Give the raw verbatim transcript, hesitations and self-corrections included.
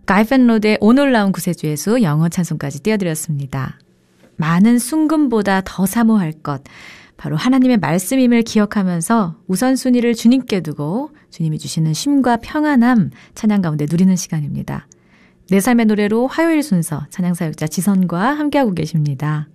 가이펜로드의 오늘 나온 구세주예수 영어 찬송까지 띄워드렸습니다. 많은 순금보다 더 사모할 것, 바로 하나님의 말씀임을 기억하면서 우선순위를 주님께 두고 주님이 주시는 쉼과 평안함 찬양 가운데 누리는 시간입니다. 내 삶의 노래로 화요일 순서 찬양사역자 지선과 함께하고 계십니다.